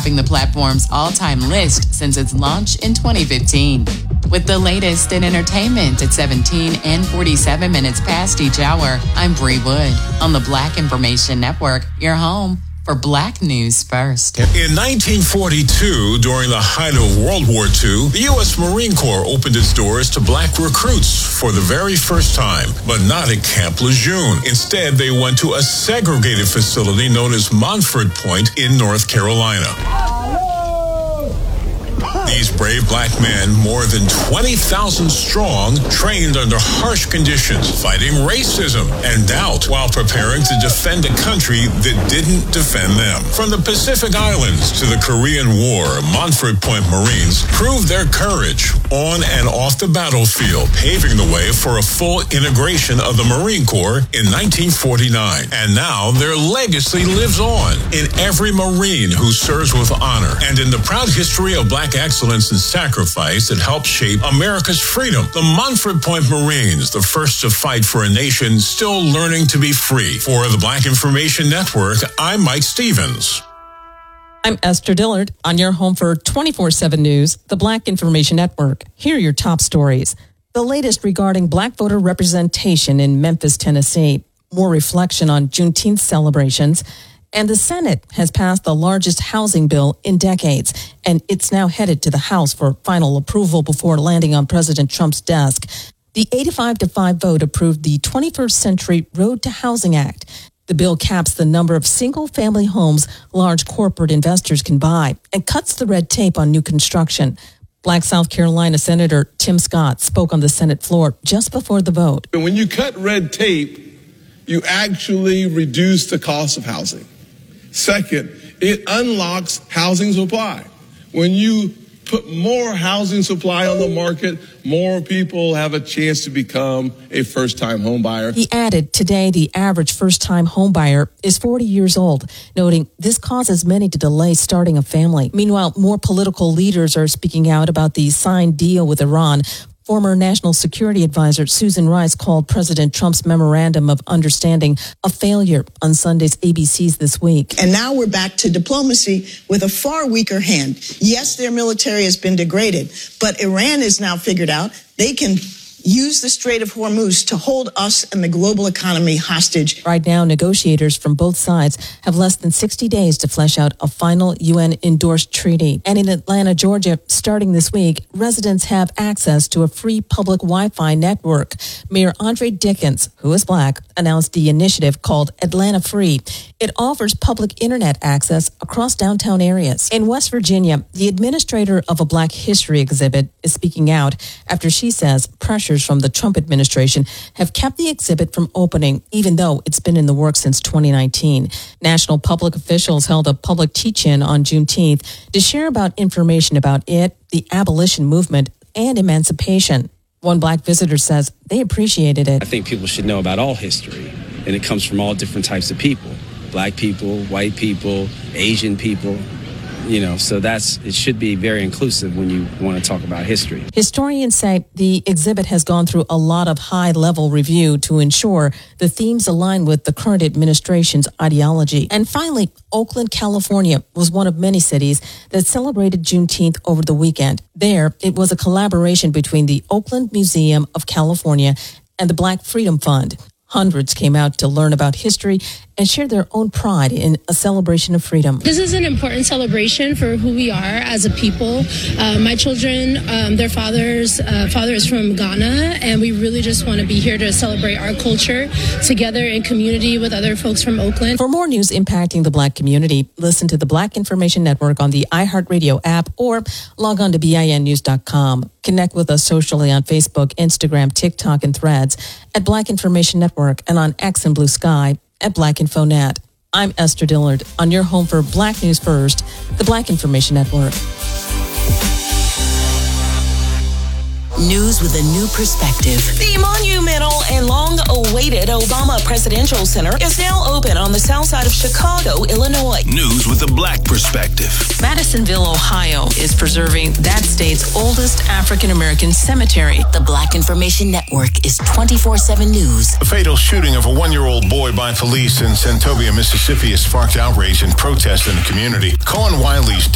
topping the platform's all-time list since its launch in 2015. With the latest in entertainment at 17 and 47 minutes past each hour, I'm Bree Wood on the Black Information Network, your home for Black News First. In 1942, during the height of World War II, the U.S. Marine Corps opened its doors to black recruits for the very first time, but not at Camp Lejeune. Instead, they went to a segregated facility known as Montford Point in North Carolina. These brave black men, more than 20,000 strong, trained under harsh conditions, fighting racism and doubt while preparing to defend a country that didn't defend them. From the Pacific Islands to the Korean War, Montford Point Marines proved their courage on and off the battlefield, paving the way for a full integration of the Marine Corps in 1949. And now their legacy lives on in every Marine who serves with honor and in the proud history of black excellence and sacrifice that helped shape America's freedom. The Montford Point Marines, the first to fight for a nation still learning to be free. For the Black Information Network, I'm Mike Stevens. I'm Esther Dillard on your home for 24/7 News, the Black Information Network. Here are your top stories. The latest regarding black voter representation in Memphis, Tennessee. More reflection on Juneteenth celebrations. And the Senate has passed the largest housing bill in decades, and it's now headed to the House for final approval before landing on President Trump's desk. The 85-5 vote approved the 21st Century Road to Housing Act. The bill caps the number of single-family homes large corporate investors can buy and cuts the red tape on new construction. Black South Carolina Senator Tim Scott spoke on the Senate floor just before the vote. When you cut red tape, you actually reduce the cost of housing. Second, it unlocks housing supply. When you put more housing supply on the market, more people have a chance to become a first-time home buyer. He added, today the average first-time home buyer is 40 years old, noting this causes many to delay starting a family. Meanwhile, more political leaders are speaking out about the signed deal with Iran. Former National Security Advisor Susan Rice called President Trump's Memorandum of Understanding a failure on Sunday's ABC's This Week. And now we're back to diplomacy with a far weaker hand. Yes, their military has been degraded, but Iran has now figured out they can use the Strait of Hormuz to hold us and the global economy hostage. Right now, negotiators from both sides have less than 60 days to flesh out a final UN-endorsed treaty. And in Atlanta, Georgia, starting this week, residents have access to a free public Wi-Fi network. Mayor Andre Dickens, who is black, announced the initiative called Atlanta Free. It offers public internet access across downtown areas. In West Virginia, the administrator of a Black History exhibit is speaking out after she says pressures from the Trump administration have kept the exhibit from opening, even though it's been in the works since 2019. National public officials held a public teach-in on Juneteenth to share about information about it, the abolition movement, and emancipation. One black visitor says they appreciated it. I think people should know about all history, and it comes from all different types of people. Black people, white people, Asian people. So it should be very inclusive when you want to talk about history. Historians say the exhibit has gone through a lot of high-level review to ensure the themes align with the current administration's ideology. And finally, Oakland, California was one of many cities that celebrated Juneteenth over the weekend. There, it was a collaboration between the Oakland Museum of California and the Black Freedom Fund. Hundreds came out to learn about history and share their own pride in a celebration of freedom. This is an important celebration for who we are as a people. My children, their father is from Ghana, and we really just want to be here to celebrate our culture together in community with other folks from Oakland. For more news impacting the Black community, listen to the Black Information Network on the iHeartRadio app or log on to BINnews.com. Connect with us socially on Facebook, Instagram, TikTok, and Threads at Black Information Network and on X and Blue Sky at Black InfoNet. I'm Esther Dillard on your home for Black News First, the Black Information Network. News with a new perspective. The monumental and long-awaited Obama Presidential Center is now open on the south side of Chicago, Illinois. News with a black perspective. Madisonville, Ohio is preserving that state's oldest African-American cemetery. The Black Information Network is 24/7 News. The fatal shooting of a 1-year-old boy by police in Santobia, Mississippi has sparked outrage and protest in the community. Cohen Wiley's